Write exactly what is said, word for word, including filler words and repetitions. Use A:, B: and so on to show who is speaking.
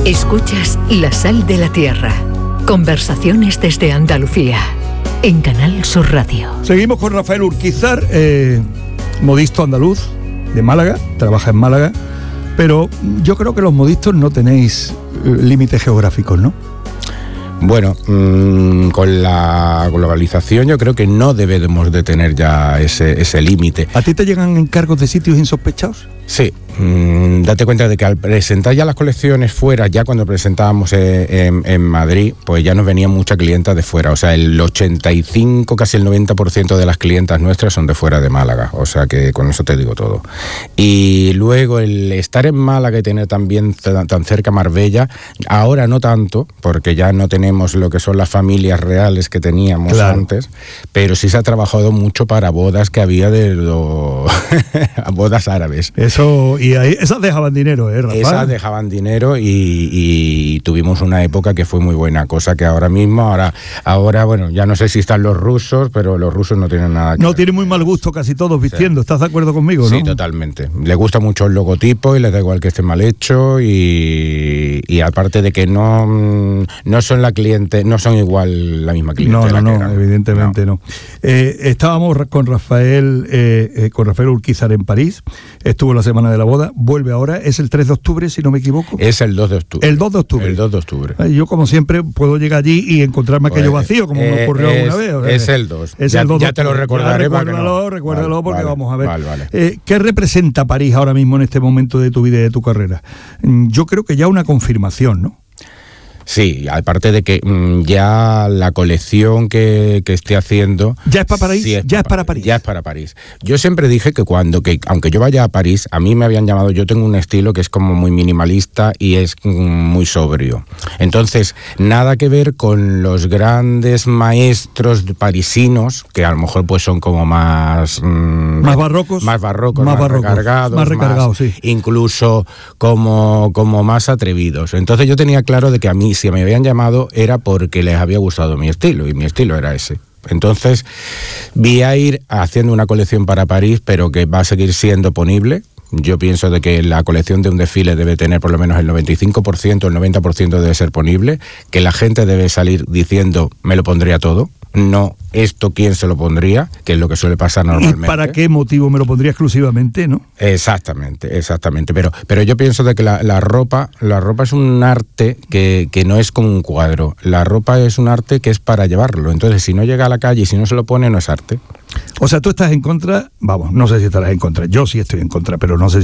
A: Escuchas La Sal de la Tierra. Conversaciones desde Andalucía. En Canal Sur Radio.
B: Seguimos con Rafael Urquizar, eh, modisto andaluz de Málaga, trabaja en Málaga, pero yo creo que los modistos no tenéis eh, límites geográficos, ¿no?
C: Bueno, mmm, con la globalización yo creo que no debemos de tener ya ese, ese límite.
B: ¿A ti te llegan encargos de sitios insospechados?
C: Sí, mmm, date cuenta de que al presentar ya las colecciones fuera, ya cuando presentábamos eh, en, en Madrid, pues ya nos venía mucha clienta de fuera. O sea, el ochenta y cinco, casi el noventa por ciento de las clientas nuestras son de fuera de Málaga. O sea que con eso te digo todo. Y luego el estar en Málaga y tener también tan, tan cerca Marbella, ahora no tanto, porque ya no tenemos lo que son las familias reales que teníamos claro. antes, pero sí se ha trabajado mucho para bodas que había de los bodas árabes.
B: Eso, y ahí, esas dejaban dinero, ¿eh, Rafael?
C: Esas dejaban dinero y, y tuvimos una época que fue muy buena, cosa que ahora mismo, ahora, ahora bueno, ya no sé si están los rusos, pero los rusos no tienen nada que
B: No
C: ver.
B: tienen muy mal gusto casi todos vistiendo, sí. ¿Estás de acuerdo conmigo, no?
C: Sí, totalmente. Les gusta mucho el logotipo y les da igual que esté mal hecho y, y aparte de que no, no son la cliente, no son igual la misma clientela.
B: No, no,
C: no,
B: no, evidentemente no. no. Eh, estábamos con Rafael, eh, eh, con Rafael Urquizar en París, estuvo la semana de la boda, vuelve ahora, es el tres de octubre, si no me equivoco.
C: Es el dos de octubre.
B: El dos de octubre.
C: El dos de octubre.
B: Yo, como siempre, puedo llegar allí y encontrarme aquello pues, vacío, como eh, me ocurrió
C: es,
B: alguna vez. O sea,
C: es el dos.
B: Es
C: ya,
B: el dos
C: ya te lo recordaré.
B: Ya,
C: para
B: recuérdalo,
C: que no.
B: recuérdalo,
C: vale,
B: porque
C: vale,
B: vamos a ver.
C: Vale, vale.
B: Eh, ¿Qué representa París ahora mismo en este momento de tu vida y de tu carrera? Yo creo que ya una confirmación, ¿no?
C: Sí, aparte de que mmm, ya la colección que, que esté haciendo...
B: ¿Ya es para París?
C: Sí es
B: ya
C: para
B: es para París.
C: Ya es para París. Yo siempre dije que cuando, que aunque yo vaya a París, a mí me habían llamado, yo tengo un estilo que es como muy minimalista y es mmm, muy sobrio. Entonces, nada que ver con los grandes maestros parisinos, que a lo mejor pues son como más... Mmm,
B: más barrocos.
C: Más barrocos,
B: más,
C: más
B: barrocos,
C: recargados.
B: Más recargados, más, sí.
C: Incluso como, como más atrevidos. Entonces yo tenía claro de que a mí, si me habían llamado, era porque les había gustado mi estilo, y mi estilo era ese. Entonces, vi a ir haciendo una colección para París, pero que va a seguir siendo ponible. Yo pienso de que la colección de un desfile debe tener por lo menos el noventa y cinco por ciento, el noventa por ciento debe ser ponible, que la gente debe salir diciendo, me lo pondría todo. No, esto quién se lo pondría, que es lo que suele pasar normalmente.
B: ¿Y para qué motivo me lo pondría exclusivamente, no?
C: Exactamente, exactamente. Pero, pero yo pienso de que la, la ropa, la ropa es un arte que, que no es como un cuadro. La ropa es un arte que es para llevarlo. Entonces, si no llega a la calle y si no se lo pone, no es arte.
B: O sea, tú estás en contra, vamos, no sé si estarás en contra. Yo sí estoy en contra, pero no sé si